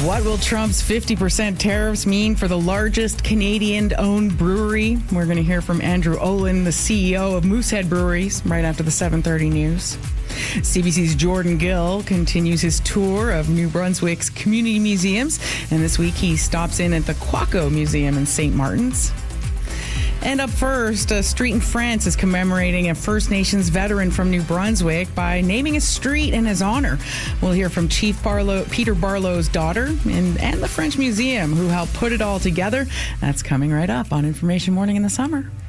What will Trump's 50% tariffs mean for the largest Canadian-owned brewery? We're going to hear from Andrew Olin, the CEO of Moosehead Breweries, right after the 7:30 news. CBC's Jordan Gill continues his tour of New Brunswick's community museums, and this week he stops in at the Quaco Museum in St. Martin's. And up first, a street in France is commemorating a First Nations veteran from New Brunswick by naming a street in his honor. We'll hear from Chief Peter Barlow's daughter and the French Museum, who helped put it all together. That's coming right up on Information Morning in the Summer.